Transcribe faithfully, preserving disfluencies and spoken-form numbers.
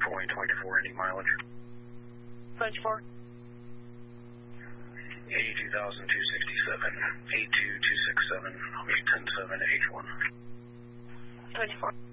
Point twenty-four, any mileage? twenty-four. eighty-two thousand two hundred sixty-seven, eight two two six seven, eight ten seven H one. twenty-four.